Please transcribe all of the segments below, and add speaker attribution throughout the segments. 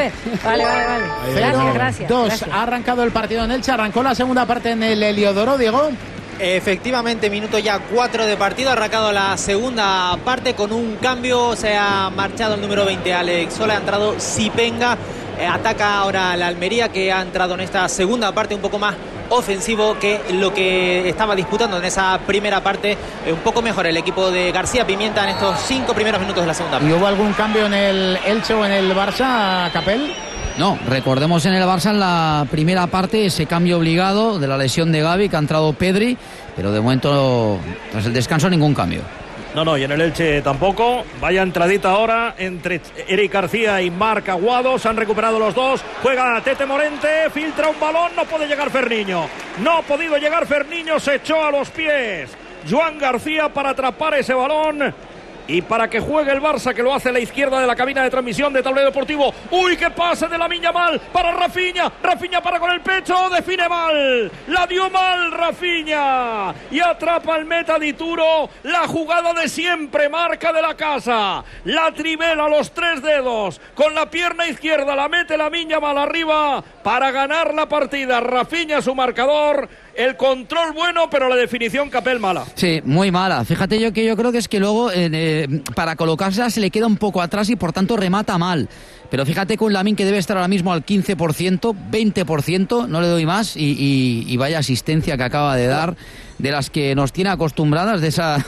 Speaker 1: Vale. Gracias.
Speaker 2: 2, ha arrancado el partido en Elche, arrancó la segunda parte en el Heliodoro, Diego.
Speaker 3: Efectivamente, minuto ya 4 de partido, ha arrancado la segunda parte con un cambio, se ha marchado el número 20 Alex Sola, ha entrado Sipenga, ataca ahora la Almería, que ha entrado en esta segunda parte un poco más ofensivo que lo que estaba disputando en esa primera parte, un poco mejor el equipo de García Pimienta en estos 5 primeros minutos de la segunda parte.
Speaker 2: ¿Y hubo algún cambio en el Elche o en el Barça, Capel?
Speaker 4: No, recordemos en el Barça en la primera parte ese cambio obligado de la lesión de Gavi, que ha entrado Pedri, pero de momento tras el descanso ningún cambio.
Speaker 5: No, y en el Elche tampoco. Vaya entradita ahora entre Eric García y Marc Aguado. Se han recuperado los dos. Juega Tete Morente, filtra un balón, no puede llegar Ferniño. No ha podido llegar Ferniño, se echó a los pies Joan García para atrapar ese balón. Y para que juegue el Barça, que lo hace a la izquierda de la cabina de transmisión de Tablero Deportivo. ¡Uy, qué pase de Lamine Yamal para Rafinha! Rafinha para con el pecho, define mal. La dio mal Rafinha. Y atrapa al meta Di Turo. La jugada de siempre, marca de la casa. La trivela a los 3 dedos. Con la pierna izquierda la mete Lamine Yamal arriba para ganar la partida. Rafinha su marcador. El control bueno, pero la definición, Capel, mala.
Speaker 4: Sí, muy mala. Fíjate yo creo que es que luego para colocarse se le queda un poco atrás y por tanto remata mal. Pero fíjate con Lamine, que debe estar ahora mismo al 15%, 20%, no le doy más, y vaya asistencia que acaba de dar, de las que nos tiene acostumbradas,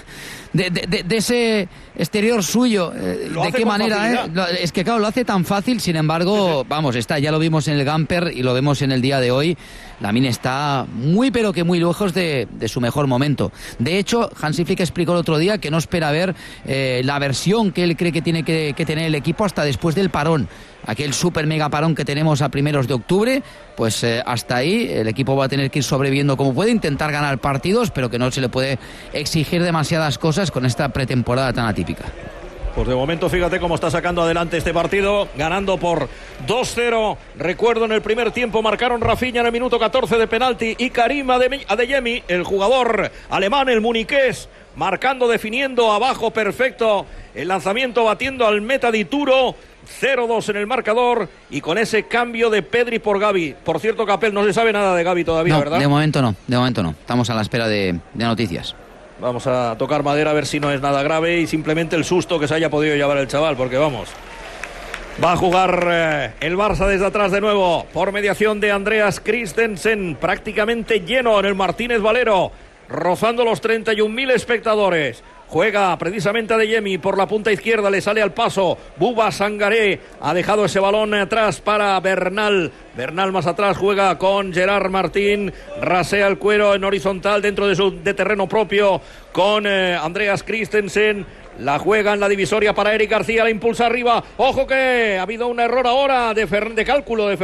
Speaker 4: de ese exterior suyo, de qué manera, es que claro, lo hace tan fácil. Sin embargo, vamos, ya lo vimos en el Gamper y lo vemos en el día de hoy. Lamine está muy pero que muy lejos de su mejor momento. De hecho, Hansi Flick explicó el otro día que no espera ver la versión que él cree que tiene que tener el equipo hasta después del parón. Aquel super mega parón que tenemos a primeros de octubre, pues hasta ahí el equipo va a tener que ir sobreviviendo como puede, intentar ganar partidos, pero que no se le puede exigir demasiadas cosas con esta pretemporada tan atípica.
Speaker 5: Pues de momento fíjate cómo está sacando adelante este partido, ganando por 2-0. Recuerdo, en el primer tiempo marcaron Rafinha en el minuto 14 de penalti y Karim Adeyemi, el jugador alemán, el muniqués, marcando, definiendo abajo, perfecto el lanzamiento, batiendo al meta Di Turo. 0-2 en el marcador, y con ese cambio de Pedri por Gavi. Por cierto, Capel, no se sabe nada de Gavi todavía,
Speaker 4: no,
Speaker 5: ¿verdad?
Speaker 4: De momento no. Estamos a la espera de noticias.
Speaker 5: Vamos a tocar madera a ver si no es nada grave y simplemente el susto que se haya podido llevar el chaval, porque vamos. Va a jugar el Barça desde atrás de nuevo, por mediación de Andreas Christensen, prácticamente lleno en el Martínez Valero, rozando los 31.000 espectadores. Juega precisamente Adeyemi por la punta izquierda, le sale al paso Bouba Sangaré, ha dejado ese balón atrás para Bernal. Bernal más atrás, juega con Gerard Martín, rasea el cuero en horizontal dentro de terreno propio con Andreas Christensen. La juega en la divisoria para Eric García, la impulsa arriba. Ojo que ha habido un error ahora de cálculo de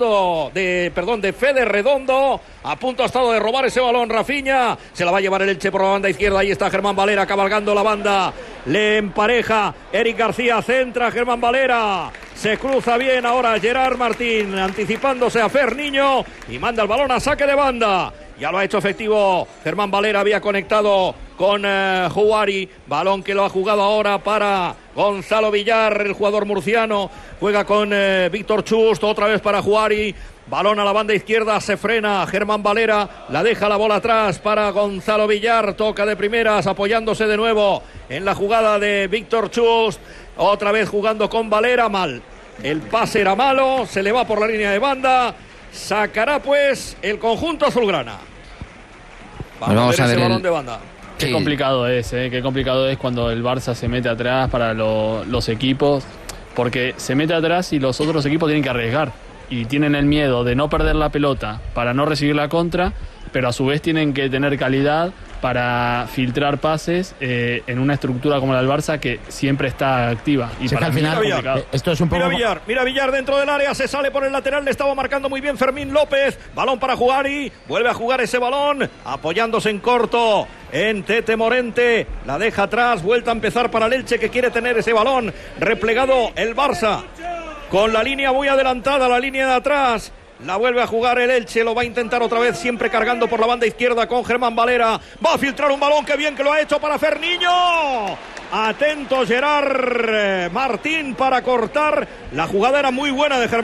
Speaker 5: Fede Redondo. A punto ha estado de robar ese balón Rafinha. Se la va a llevar el Elche por la banda izquierda. Ahí está Germán Valera cabalgando la banda. Le empareja Eric García, centra Germán Valera. Se cruza bien ahora Gerard Martín, anticipándose a Ferniño, y manda el balón a saque de banda. Ya lo ha hecho efectivo Germán Valera, había conectado con Juari, balón que lo ha jugado ahora para Gonzalo Villar, el jugador murciano. Juega con Víctor Chust, otra vez para Juari. Balón a la banda izquierda, se frena Germán Valera, la deja la bola atrás para Gonzalo Villar, toca de primeras, apoyándose de nuevo en la jugada de Víctor Chust. Otra vez jugando con Valera, mal. El pase era malo, se le va por la línea de banda. Sacará pues el conjunto azulgrana.
Speaker 4: Vamos a ver
Speaker 5: ese balón de banda.
Speaker 6: Qué complicado es, qué complicado es cuando el Barça se mete atrás para los equipos, porque se mete atrás y los otros equipos tienen que arriesgar y tienen el miedo de no perder la pelota para no recibir la contra, pero a su vez tienen que tener calidad para filtrar pases en una estructura como la del Barça, que siempre está activa. Y para
Speaker 2: al final esto es un poco...
Speaker 5: Mira Villar dentro del área, se sale por el lateral, le estaba marcando muy bien Fermín López. Balón para jugar y vuelve a jugar ese balón, apoyándose en corto en Tete Morente. La deja atrás, vuelta a empezar para el Elche, que quiere tener ese balón. Replegado el Barça, con la línea muy adelantada, la línea de atrás. La vuelve a jugar el Elche, lo va a intentar otra vez, siempre cargando por la banda izquierda con Germán Valera. Va a filtrar un balón, que bien que lo ha hecho para Ferniño. Atento Gerard Martín para cortar. La jugada era muy buena de Germán.